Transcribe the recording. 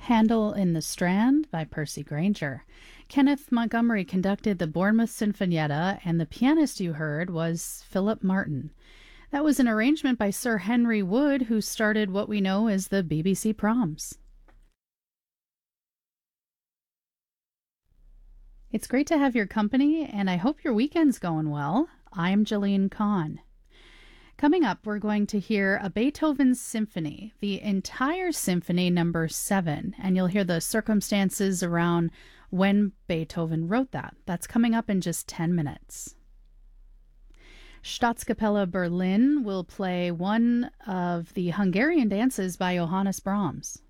Handel in the Strand by Percy Grainger. Kenneth Montgomery conducted the Bournemouth Sinfonietta, and the pianist you heard was Philip Martin. That was an arrangement by Sir Henry Wood, who started what we know as the BBC Proms. It's great to have your company, and I hope your weekend's going well. I'm Jillian Kahn. Coming up, we're going to hear a Beethoven symphony, the entire symphony number 7, and you'll hear the circumstances around when Beethoven wrote that. That's coming up in just 10 minutes. Staatskapelle Berlin will play one of the Hungarian dances by Johannes Brahms.